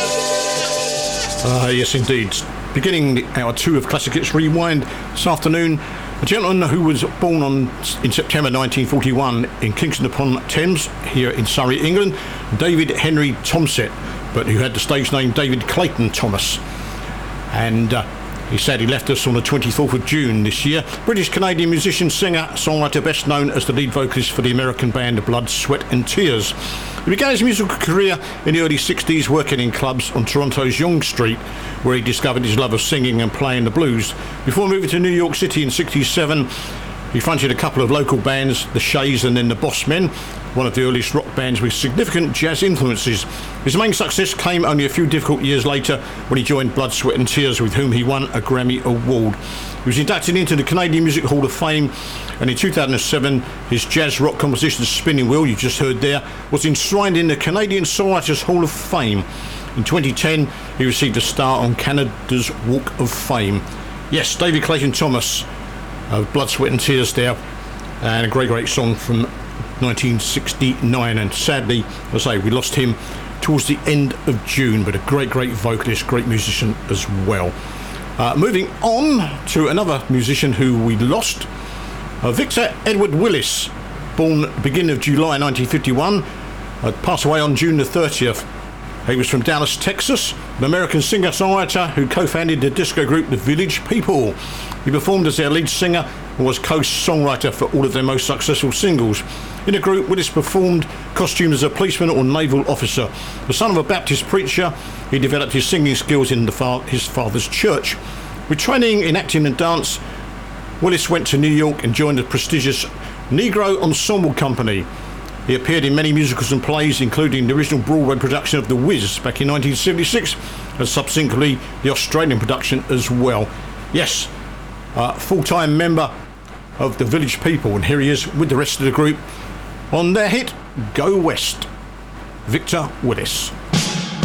Yes, indeed. Beginning our tour of Classic Hits Rewind this afternoon, a gentleman who was born in September 1941 in Kingston upon Thames, here in Surrey, England, David Henry Tomsett, but who had the stage name David Clayton Thomas. And he sadly left us on the 24th of June this year. British-Canadian musician, singer, songwriter, best known as the lead vocalist for the American band Blood, Sweat and Tears. He began his musical career in the early 60s working in clubs on Toronto's Yonge Street, where he discovered his love of singing and playing the blues. Before moving to New York City in 67, he fronted a couple of local bands, the Shays and then the Bossmen, one of the earliest rock bands with significant jazz influences. His main success came only a few difficult years later when he joined Blood, Sweat and Tears, with whom he won a Grammy Award. He was inducted into the Canadian Music Hall of Fame, and in 2007 his jazz rock composition Spinning Wheel, you just heard there, was enshrined in the Canadian Songwriters Hall of Fame. In 2010 he received a star on Canada's Walk of Fame. Yes, David Clayton Thomas of Blood, Sweat and Tears there, and a great song from 1969, and sadly, as I say, we lost him towards the end of June, but a great vocalist, great musician as well. Moving on to another musician who we lost, Victor Edward Willis, born beginning of July 1951, passed away on June the 30th. He was from Dallas, Texas, an American singer-songwriter who co-founded the disco group The Village People. He performed as their lead singer and was co-songwriter for all of their most successful singles. In the group, Willis performed costumed as a policeman or naval officer. The son of a Baptist preacher, he developed his singing skills in his father's church. With training in acting and dance, Willis went to New York and joined the prestigious Negro Ensemble Company. He appeared in many musicals and plays, including the original Broadway production of The Wiz back in 1976, and subsequently the Australian production as well. Yes, full-time member of The Village People, and here he is with the rest of the group on their hit Go West, Victor Willis.